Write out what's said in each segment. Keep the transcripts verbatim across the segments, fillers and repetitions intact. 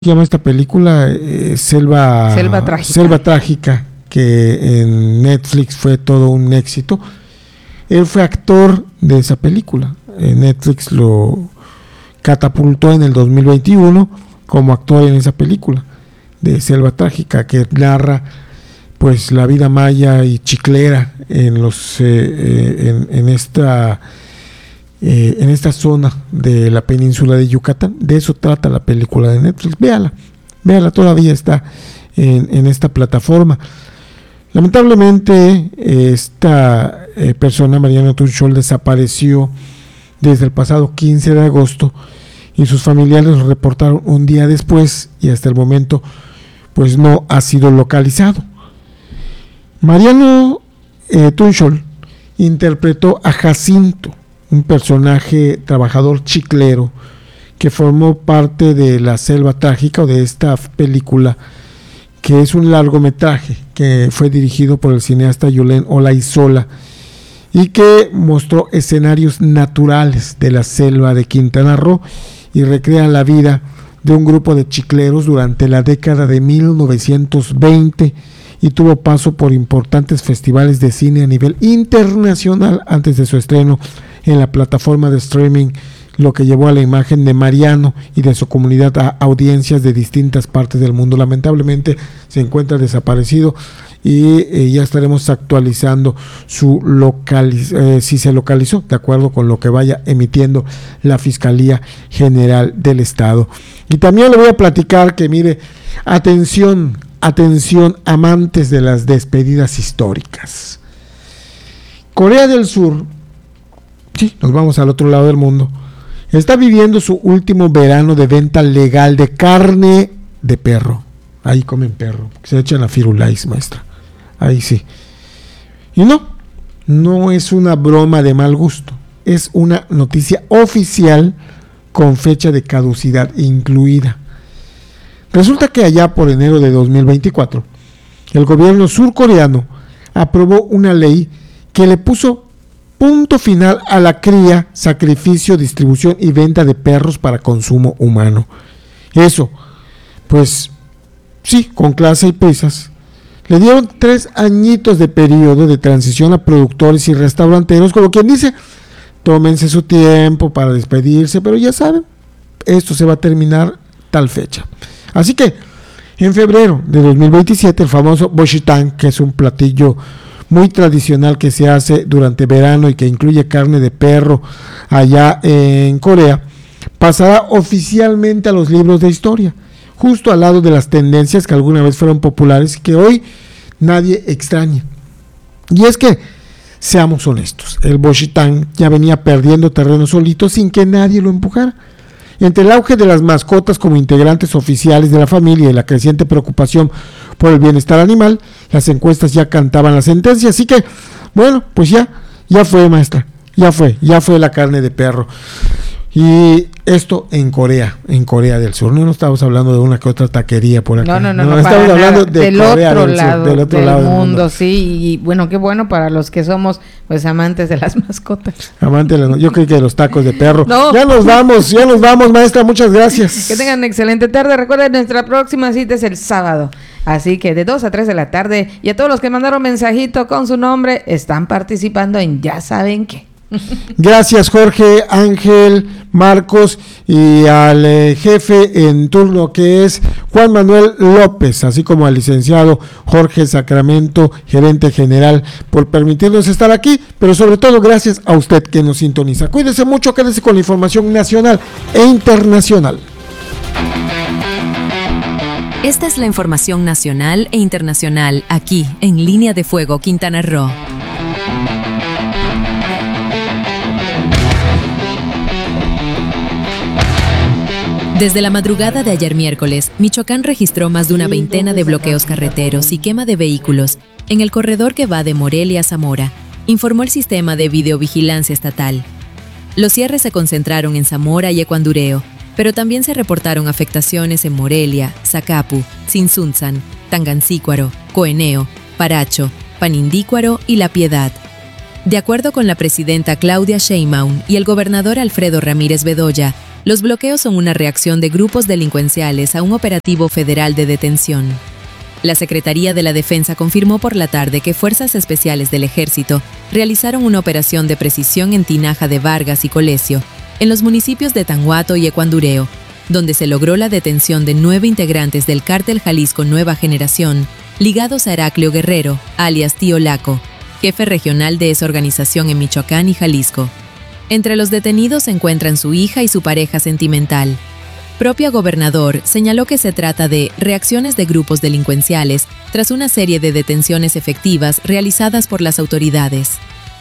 Se llama esta película eh, Selva, Selva Trágica. Selva Trágica, que en Netflix fue todo un éxito. Él fue actor de esa película. Eh, Netflix lo catapultó en el dos mil veintiuno como actor en esa película de Selva Trágica, que narra pues la vida maya y chiclera en los eh, eh, en, en esta Eh, en esta zona de la península de Yucatán. De eso trata la película de Netflix. Véala, véala, todavía está en, en esta plataforma. Lamentablemente esta eh, persona, Mariano Tunchol, desapareció desde el pasado quince de agosto y sus familiares lo reportaron un día después y hasta el momento pues no ha sido localizado. Mariano eh, Tunchol interpretó a Jacinto, un personaje trabajador chiclero que formó parte de la Selva Trágica, o de esta película, que es un largometraje que fue dirigido por el cineasta Yulén Olaizola y que mostró escenarios naturales de la selva de Quintana Roo y recrea la vida de un grupo de chicleros durante la década de mil novecientos veinte y tuvo paso por importantes festivales de cine a nivel internacional antes de su estreno en la plataforma de streaming, lo que llevó a la imagen de Mariano y de su comunidad a audiencias de distintas partes del mundo. Lamentablemente se encuentra desaparecido y eh, ya estaremos actualizando su localiz- eh, si se localizó, de acuerdo con lo que vaya emitiendo la Fiscalía General del Estado. Y también le voy a platicar que, mire, atención, atención, amantes de las despedidas históricas. Corea del Sur, sí, nos vamos al otro lado del mundo, está viviendo su último verano de venta legal de carne de perro. Ahí comen perro, se echan a Firulais, maestra. Ahí sí. Y no, no es una broma de mal gusto, es una noticia oficial con fecha de caducidad incluida. Resulta que allá por enero de dos mil veinticuatro, el gobierno surcoreano aprobó una ley que le puso punto final a la cría, sacrificio, distribución y venta de perros para consumo humano. Eso, pues, sí, con clase y prisas. Le dieron tres añitos de periodo de transición a productores y restauranteros, como quien dice, tómense su tiempo para despedirse, pero ya saben, esto se va a terminar tal fecha. Así que, en febrero de dos mil veintisiete, el famoso boshitang, que es un platillo muy tradicional que se hace durante verano y que incluye carne de perro allá en Corea, pasará oficialmente a los libros de historia, justo al lado de las tendencias que alguna vez fueron populares y que hoy nadie extraña. Y es que, seamos honestos, el boshitang ya venía perdiendo terreno solito sin que nadie lo empujara. Entre el auge de las mascotas como integrantes oficiales de la familia y la creciente preocupación por el bienestar animal, las encuestas ya cantaban la sentencia. Así que, bueno, pues ya, ya fue, maestra, ya fue, ya fue la carne de perro. Y esto en Corea, en Corea del Sur. No, no estamos hablando de una que otra taquería por acá. No, no, no, no, no estamos para hablando nada. de del Corea otro del Sur, lado del otro del lado mundo, del mundo. sí. Y bueno, qué bueno para los que somos pues amantes de las mascotas. Amante de la, yo creo que de los tacos de perro. No. Ya nos vamos, ya nos vamos, maestra, muchas gracias. Que tengan una excelente tarde. Recuerden, nuestra próxima cita es el sábado. Así que de dos a tres de la tarde. Y a todos los que mandaron mensajito con su nombre, están participando en Ya Saben Qué. Gracias, Jorge, Ángel, Marcos y al eh, jefe en turno, que es Juan Manuel López, así como al licenciado Jorge Sacramento, gerente general, por permitirnos estar aquí, pero sobre todo gracias a usted que nos sintoniza. Cuídese mucho, quédese con la información nacional e internacional. Esta es la información nacional e internacional aquí en Línea de Fuego, Quintana Roo. Desde la madrugada de ayer miércoles, Michoacán registró más de una veintena de bloqueos carreteros y quema de vehículos en el corredor que va de Morelia a Zamora, informó el sistema de videovigilancia estatal. Los cierres se concentraron en Zamora y Ecuandureo, pero también se reportaron afectaciones en Morelia, Zacapu, Tzintzuntzan, Tangancícuaro, Coeneo, Paracho, Panindícuaro y La Piedad. De acuerdo con la presidenta Claudia Sheinbaum y el gobernador Alfredo Ramírez Bedoya, Los bloqueos son una reacción de grupos delincuenciales a un operativo federal de detención. La Secretaría de la Defensa confirmó por la tarde que Fuerzas Especiales del Ejército realizaron una operación de precisión en Tinaja de Vargas y Colesio, en los municipios de Tanguato y Ecuandureo, donde se logró la detención de nueve integrantes del Cártel Jalisco Nueva Generación, ligados a Heraclio Guerrero, alias Tío Laco, jefe regional de esa organización en Michoacán y Jalisco. Entre los detenidos se encuentran su hija y su pareja sentimental. Propio gobernador señaló que se trata de reacciones de grupos delincuenciales tras una serie de detenciones efectivas realizadas por las autoridades.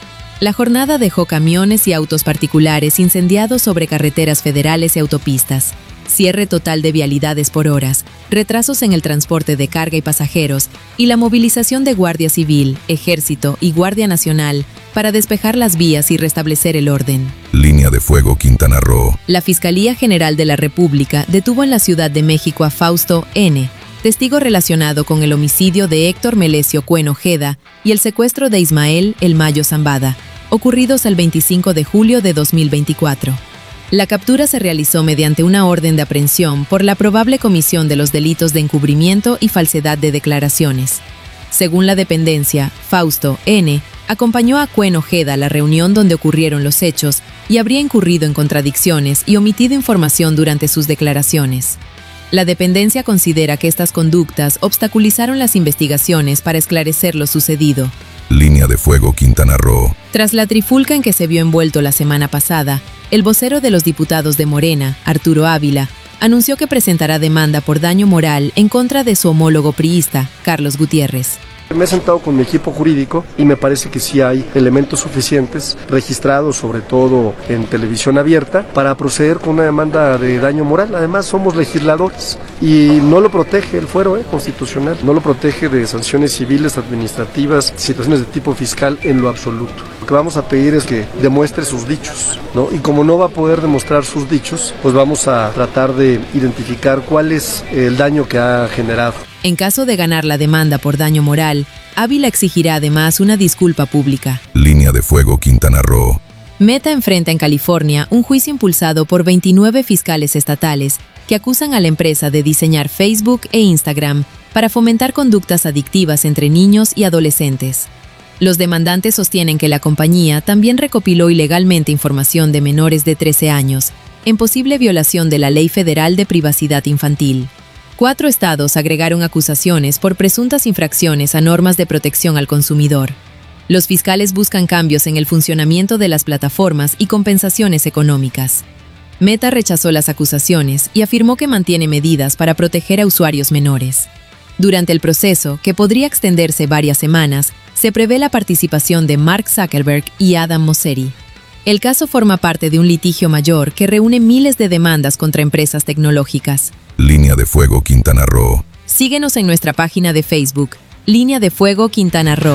La jornada dejó camiones y autos particulares incendiados sobre carreteras federales y autopistas, cierre total de vialidades por horas, retrasos en el transporte de carga y pasajeros y la movilización de Guardia Civil, Ejército y Guardia Nacional para despejar las vías y restablecer el orden. Línea de fuego Quintana Roo. La Fiscalía General de la República detuvo en la Ciudad de México a Fausto N., testigo relacionado con el homicidio de Héctor Melesio Cuen Ojeda y el secuestro de Ismael El Mayo Zambada, ocurridos el veinticinco de julio de dos mil veinticuatro. La captura se realizó mediante una orden de aprehensión por la probable comisión de los delitos de encubrimiento y falsedad de declaraciones. Según la dependencia, Fausto N. acompañó a Cuen Ojeda a la reunión donde ocurrieron los hechos y habría incurrido en contradicciones y omitido información durante sus declaraciones. La dependencia considera que estas conductas obstaculizaron las investigaciones para esclarecer lo sucedido. Línea de fuego Quintana Roo. Tras la trifulca en que se vio envuelto la semana pasada, el vocero de los diputados de Morena, Arturo Ávila, anunció que presentará demanda por daño moral en contra de su homólogo priista, Carlos Gutiérrez. Me he sentado con mi equipo jurídico y me parece que sí hay elementos suficientes registrados, sobre todo en televisión abierta, para proceder con una demanda de daño moral. Además, somos legisladores y no lo protege el fuero eh, constitucional, no lo protege de sanciones civiles, administrativas, situaciones de tipo fiscal en lo absoluto. Lo que vamos a pedir es que demuestre sus dichos, ¿no? Y como no va a poder demostrar sus dichos, pues vamos a tratar de identificar cuál es el daño que ha generado. En caso de ganar la demanda por daño moral, Ávila exigirá además una disculpa pública. Línea de fuego Quintana Roo. Meta enfrenta en California un juicio impulsado por veintinueve fiscales estatales que acusan a la empresa de diseñar Facebook e Instagram para fomentar conductas adictivas entre niños y adolescentes. Los demandantes sostienen que la compañía también recopiló ilegalmente información de menores de trece años, en posible violación de la Ley Federal de Privacidad Infantil. Cuatro estados agregaron acusaciones por presuntas infracciones a normas de protección al consumidor. Los fiscales buscan cambios en el funcionamiento de las plataformas y compensaciones económicas. Meta rechazó las acusaciones y afirmó que mantiene medidas para proteger a usuarios menores. Durante el proceso, que podría extenderse varias semanas, se prevé la participación de Mark Zuckerberg y Adam Mosseri. El caso forma parte de un litigio mayor que reúne miles de demandas contra empresas tecnológicas. Línea de fuego Quintana Roo. Síguenos en nuestra página de Facebook, Línea de Fuego Quintana Roo.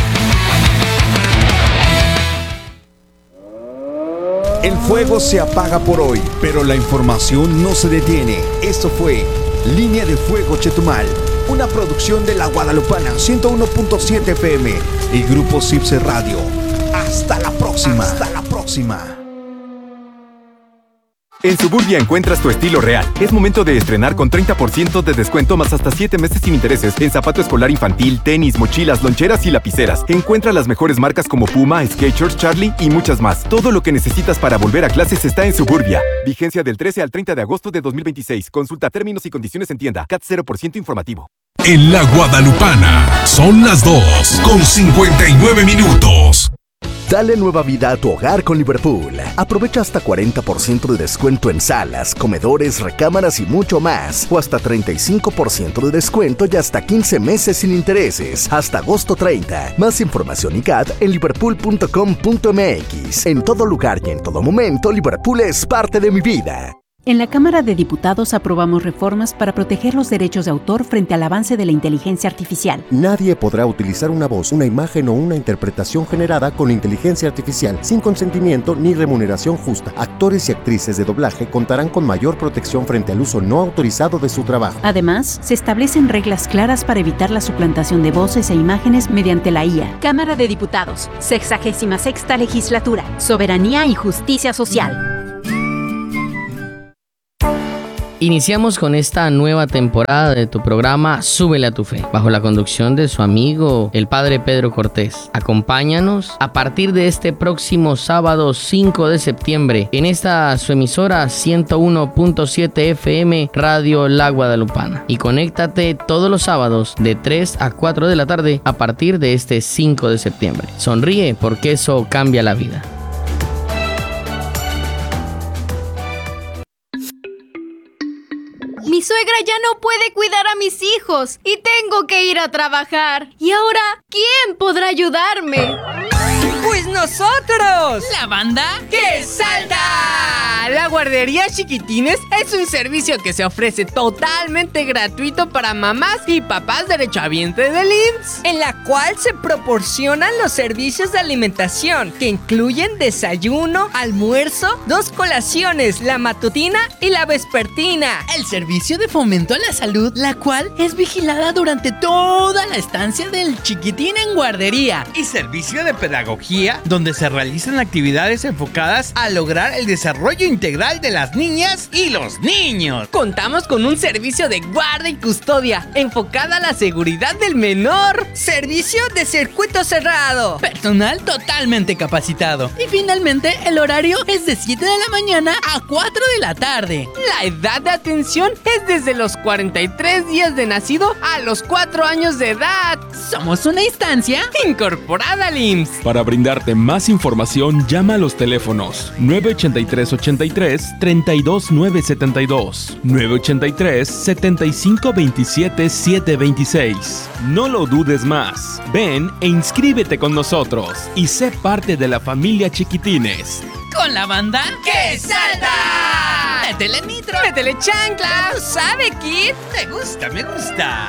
El fuego se apaga por hoy, pero la información no se detiene. Esto fue Línea de Fuego Chetumal, una producción de La Guadalupana ciento uno punto siete F M y Grupo Cipse Radio. Hasta la próxima. Hasta la próxima. En Suburbia encuentras tu estilo real. Es momento de estrenar con treinta por ciento de descuento más hasta siete meses sin intereses en zapato escolar infantil, tenis, mochilas, loncheras y lapiceras. Encuentra las mejores marcas como Puma, Skechers, Charlie y muchas más. Todo lo que necesitas para volver a clases está en Suburbia. Vigencia del trece al treinta de agosto de dos mil veintiséis. Consulta términos y condiciones en tienda. C A T cero por ciento informativo. En La Guadalupana son las dos con cincuenta y nueve minutos. Dale nueva vida a tu hogar con Liverpool. Aprovecha hasta cuarenta por ciento de descuento en salas, comedores, recámaras y mucho más. O hasta treinta y cinco por ciento de descuento y hasta quince meses sin intereses. Hasta agosto treinta. Más información y C A T en liverpool punto com punto m x. En todo lugar y en todo momento, Liverpool es parte de mi vida. En la Cámara de Diputados aprobamos reformas para proteger los derechos de autor frente al avance de la inteligencia artificial. Nadie podrá utilizar una voz, una imagen o una interpretación generada con inteligencia artificial sin consentimiento ni remuneración justa. Actores y actrices de doblaje contarán con mayor protección frente al uso no autorizado de su trabajo. Además, se establecen reglas claras para evitar la suplantación de voces e imágenes mediante la I A. Cámara de Diputados, sexagésima sexta legislatura, Soberanía y Justicia Social. Iniciamos con esta nueva temporada de tu programa Súbele a tu Fe, bajo la conducción de su amigo, el Padre Pedro Cortés. Acompáñanos a partir de este próximo sábado cinco de septiembre en esta su emisora ciento uno punto siete F M Radio La Guadalupana. Y conéctate todos los sábados de tres a cuatro de la tarde a partir de este cinco de septiembre. Sonríe porque eso cambia la vida. Mi suegra ya no puede cuidar a mis hijos y tengo que ir a trabajar. ¿Y ahora quién podrá ayudarme? ¡Pues nosotros! ¿La banda que salta! La guardería Chiquitines es un servicio que se ofrece totalmente gratuito para mamás y papás derechohabientes del I M S S, en la cual se proporcionan los servicios de alimentación que incluyen desayuno, almuerzo, dos colaciones, la matutina y la vespertina. El servicio de fomento a la salud, la cual es vigilada durante toda la estancia del chiquitín en guardería. Y servicio de pedagogía, donde se realizan actividades enfocadas a lograr el desarrollo integral de las niñas y los niños. Contamos con un servicio de guarda y custodia enfocada a la seguridad del menor. Servicio de circuito cerrado. Personal totalmente capacitado. Y finalmente el horario es de siete de la mañana a cuatro de la tarde. La edad de atención es desde los cuarenta y tres días de nacido a los cuatro años de edad. Somos una instancia incorporada al I M S S. Para brindarte más información, llama a los teléfonos nueve ochenta y tres ochenta y tres, treinta y dos nueve setenta y dos, nueve ochenta y tres setenta y cinco veintisiete setecientos veintiséis. No lo dudes más. Ven e inscríbete con nosotros y sé parte de la familia Chiquitines. Con la banda que salta. Métele nitro. Métele chancla. ¿Tú sabes, Kid? Me gusta, me gusta.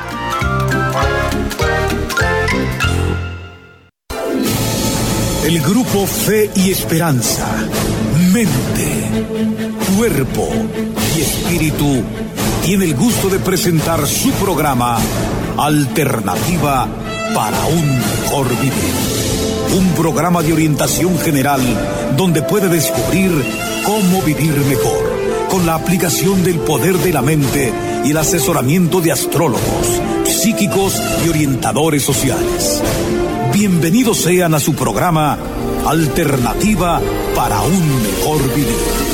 El grupo Fe y Esperanza, mente, cuerpo y espíritu tiene el gusto de presentar su programa Alternativa para un mejor vivir. Un programa de orientación general donde puede descubrir cómo vivir mejor con la aplicación del poder de la mente y el asesoramiento de astrólogos, psíquicos y orientadores sociales. Bienvenidos sean a su programa Alternativa para un mejor vivir.